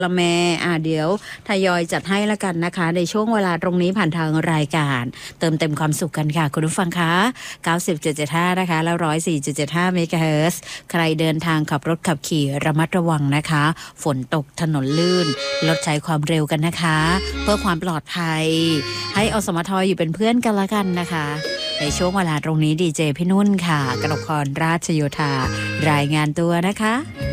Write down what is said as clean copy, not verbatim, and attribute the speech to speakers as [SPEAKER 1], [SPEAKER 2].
[SPEAKER 1] ละแม่เดี๋ยวทยอยจัดให้ละกันนะคะในช่วงเวลาตรงนี้ผ่านทางรายการเติมเต็มความสุขกันค่ะคุณผู้ฟังคะ90.75นะคะแล้ว104.75เมกะเฮิรตซ์ใครเดินทางขับรถขับขี่ระมัดระวังนะคะฝนตกถนนลื่นลดใช้ความเร็วกันนะคะเพื่อความปลอดภัยให้อสมทอยู่เป็นเพื่อนกันละกันนะคะในช่วงเวลาตรงนี้ดีเจพี่นุ่นค่ะกนกพรราชโยธารายงานตัวนะคะ